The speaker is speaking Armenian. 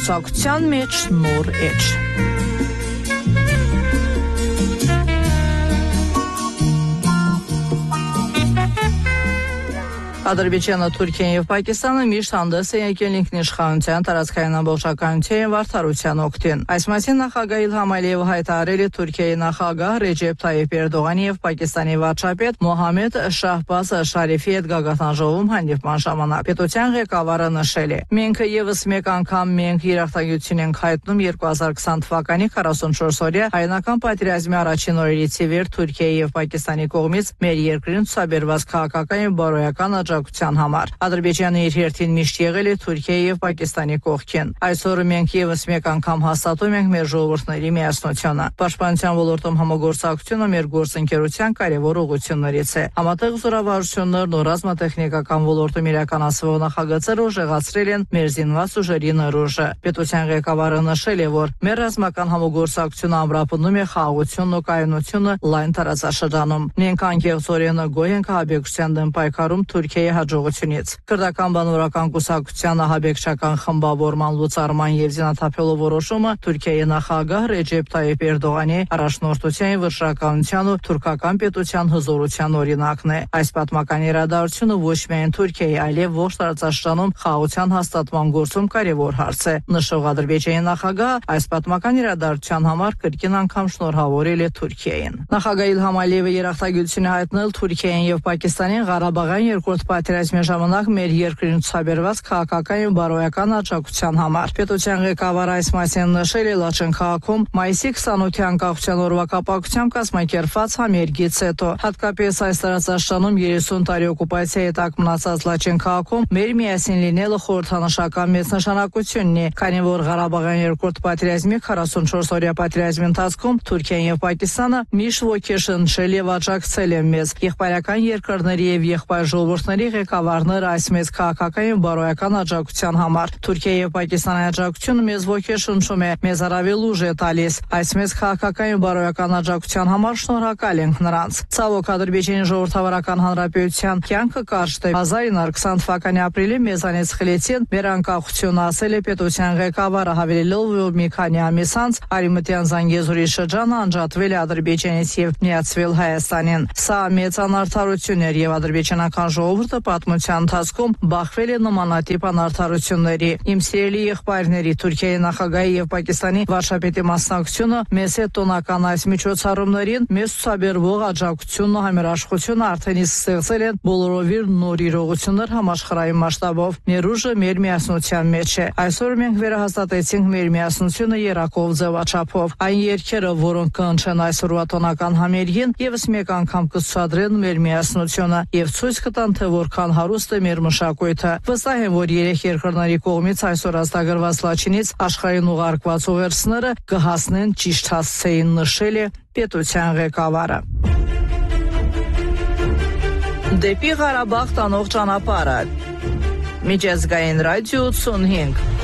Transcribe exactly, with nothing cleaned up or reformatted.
համագործակցության մեջ նոր էջ։ Ադրբեջանը, Թուրքիան եւ Պակիստանը միշտ հանդես են եկել ինքնիշխանության, տարածքային ամբողջականության եւ արդարության օգտին։ Այս մասին նախագահ Իլհամ Ալիևը հայտարարել է Թուրքիայի նախագահ Ռեջեփ Թայիփ Էրդողանի եւ Պակիստանի վարչապետ Մոհամմեդ Շահբազ Շարիֆի հետ գագաթնաժողովում հանդիպման ժամանակ։ Պետության ղեկավարը նշել է. «Մենք եւս մեկ անգամ մենք երախտագիտություն ենք հայտնում երկու հազար քսան թվականի քառասունչորս-օրյա հայնական պատերազմի առաջին օրերից ի վեր Թուրքիայի եւ Պակիստանի կողմից մեր երկրին ցուցաբերված քաղաքական եւ բարոյական համար։ Ադրբեջանը իր հերթին միշտ եղել է Թուրքիայի եւ Պակիստանի կողքին։ Այսօր մենք եւս մեկ անգամ հաստատում ենք մեր ժողովուրդների միասնությունը։ Պաշտպանության ոլորտում համագործակցությունը մեր գործընկերության կարևոր ուղղություններից է։ Համատեղ զորավարություններն ու ռազմատեխնիկական ոլորտում իրականացվող նախագծերը ուժեղացրել են մեր զինված ուժերի ներուժը։ Պետության ղեկավարը նշել է, որ մեր ռազմական համագործակցությունը ամրապնդում է խաղաղությունն ու կայունությունը լայն տարածաշրջանում։ Մենք անկեղծորեն գոհ ենք ահաբեկչության դեմ պայքարում Թուրքիայի հաջողությունից։ Քրդական բանվորական կուսակցության ահաբեկչական խմբավորման լուծարման եւ զինաթափելու որոշումը Թուրքիայի նախագահ Ռեջեփ Թայիփ Էրդողանի առաջնորդության եւ վճռականության ու թուրքական պետության հզորության օրինակն է։ Այս պատմական իրադարձությունը ոչ միայն Թուրքիայի, այլև ողջ տարածաշրջանում խաղաղության հաստատման գործում կարևոր հարց է։ Նշող Ադրբեջանի նախագահը այս պատմական իրադարձության համար կրկին անգամ շնորհավորել է Թուրքիային։ Նախագահ Իլհամ Ալիևը երախտագիտություն է հայտնել Թուրքիային եւ Պակիստանին Ղարաբաղյան երկրորդ պատերազմի ժամանակ մեր երկրին ցուցաբերված քաղաքական եւ բարոյական աջակցության համար։ Պետության ղեկավարը այս մասին նշել է Լաչին քաղաքում մայիսի քսանութի անկախության օրվա կապակցությամբ կազմակերպված համերգից հետո։ Հատկապես այս տարածաշրջանում երեսուն տարի օկուպացիայի տակ մնացած Լաչին քաղաքում մեր միասին լինելը խորհրդանշական մեծ նշանակությունն է, քանի որ Ղարաբաղյան երկրորդ պատերազմի քառասունչորս-օրյա պատերազմի ընթացքում Թուրքիան եւ Պակիստանը միշտ ոգեշնչել եւ աջակցել են մեզ։ Եղբայրական երկրների եւ եղբայր ժողովուրդների ղեկավարները այս մեծ քաղաքական եւ բարոյական աջակցության համար։ Թուրքիայի եւ Պակիստանի աջակցությունը մեզ ոգեշնչում է, մեզ առավել ուժ է տալիս։ Այս մեծ քաղաքական եւ բարոյական աջակցության համար շնորհակալ ենք նրանց։ Ցավոք Ադրբեջանի ժողովրդավարական հանրապետության կյանքը կարճ է։ հազար ինը հարյուր քսան թվականի ապրիլի մեզանից խլեցին մեր անկախությունը, ասել է պետության ղեկավարը, հավելելով, որ մի քանի ամիս անց Արևմտյան Զանգեզուրի շրջանը անջատվել է Ադրբեջանից եւ միացվել Հայաստանին։ Սա մեծ անարդարություն էր եւ ադրբեջանական ժողովուրդը պատմության ընթացքում բախվել է նմանատիպ անարդարությունների։ Իմ սիրելի եղբայրների, Թուրքիայի նախագահի եւ Պակիստանի վարչապետի մասնակցությունը մեծ է տոնական այս միջոցառումներին, մեծ ցուցաբերվող աջակցությունն ու համերաշխությունը արդեն իսկ ստեղծել են բոլորովին նոր իրողություններ համաշխարհային մասշտաբով։ Մեր ուժը մեր միասնության մեջ է։ Այսօր մենք վերահաստատեցինք մեր միասնությունը երակով ձևաչափով։ Այն երգերը, որոնք կընչեն այսօրվա տոնական համերգին, եւս մեկ անգամ կցուցադրեն մեր միասնությունը եւ ցույց կտան, թե որքան հարուստ է մեր մշակույթը։ Վստահ եմ, որ երեք երկրների կողմից այսօր ազդագրված Լաչինից աշխարհին ուղարկված ուղերձները կհասնեն ճիշտ հասցեին, նշել է պետության ղեկավարը։ Դեպի Ղարաբաղ տանող ճանապարհը։ Միջազգային ռադիո ութսունհինգ